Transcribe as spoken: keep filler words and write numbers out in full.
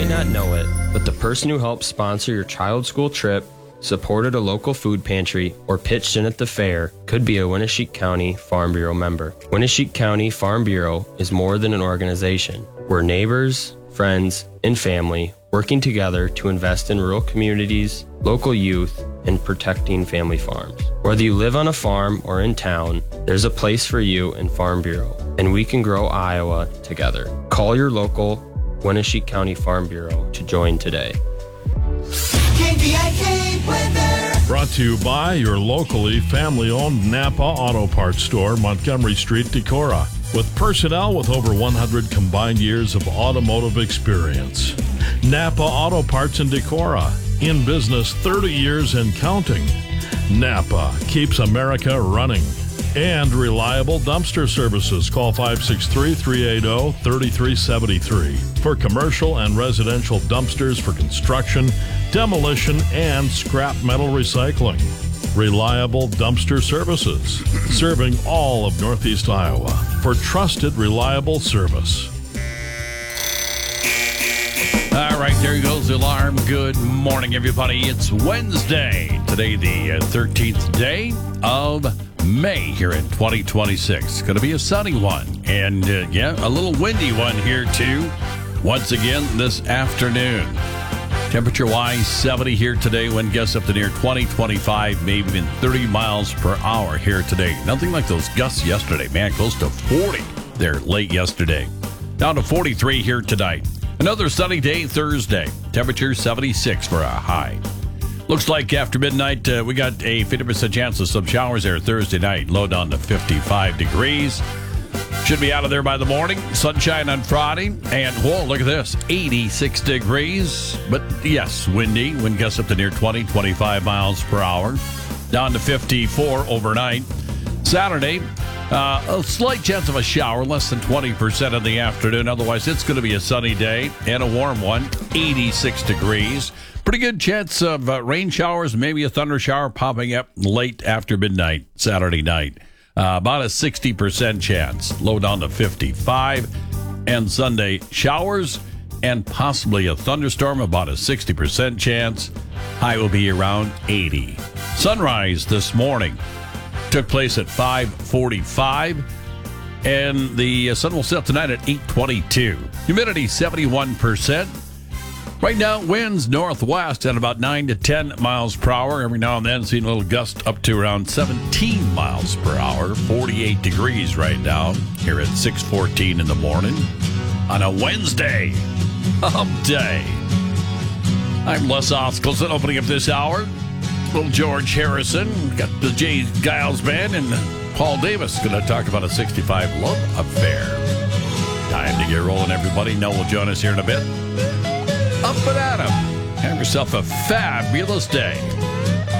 not know it, but the person who helped sponsor your child's school trip, supported a local food pantry, or pitched in at the fair could be a Winneshiek County Farm Bureau member. Winneshiek County Farm Bureau is more than an organization. We're neighbors, friends, and family working together to invest in rural communities, local youth, and protecting family farms. Whether you live on a farm or in town, there's a place for you in Farm Bureau, and we can grow Iowa together. Call your local Winneshiek County Farm Bureau to join today. K B I K weather. Brought to you by your locally family-owned Napa Auto Parts Store, Montgomery Street, Decorah. With personnel with over one hundred combined years of automotive experience. Napa Auto Parts in Decorah. In business thirty years and counting. Napa keeps America running. And reliable dumpster services. Call five six three, three eight zero, three three seven three for commercial and residential dumpsters for construction, demolition, and scrap metal recycling. Reliable dumpster services, serving all of Northeast Iowa for trusted, reliable service. All right, there goes the alarm. Good morning, everybody. It's Wednesday. Today, the uh, thirteenth day of May here in twenty twenty-six. It's going to be a sunny one. And, uh, yeah, a little windy one here, too, once again this afternoon. Temperature-wise, seventy here today. Wind gusts up to near twenty, twenty-five, maybe even thirty miles per hour here today. Nothing like those gusts yesterday, man. Close to forty there late yesterday. Down to forty-three here tonight. Another sunny day Thursday. Temperature seventy-six for a high. Looks like after midnight, uh, we got a fifty percent chance of some showers there Thursday night. Low down to fifty-five degrees. Should be out of there by the morning. Sunshine on Friday. And, whoa, look at this. eighty-six degrees. But, yes, windy. Wind gusts up to near twenty, twenty-five miles per hour. Down to fifty-four overnight. Saturday, uh, a slight chance of a shower. Less than twenty percent in the afternoon. Otherwise, it's going to be a sunny day and a warm one. eighty-six degrees. Pretty good chance of uh, rain showers. Maybe a thunder shower popping up late after midnight Saturday night. Uh, about a sixty percent chance. Low down to fifty-five. And Sunday, showers and possibly a thunderstorm. About a sixty percent chance. High will be around eighty. Sunrise this morning took place at five forty-five. And the sun will set tonight at eight twenty-two. Humidity seventy-one percent. Right now, winds northwest at about nine to ten miles per hour. Every now and then, seeing a little gust up to around seventeen miles per hour. forty-eight degrees right now here at six fourteen in the morning on a Wednesday. Hump day. I'm Les Oskelson, opening up this hour. Little George Harrison. Got the Jay Giles Band and Paul Davis going to talk about a sixty-five love affair. Time to get rolling, everybody. Noah will join us here in a bit. Up and at 'em. Have yourself a fabulous day.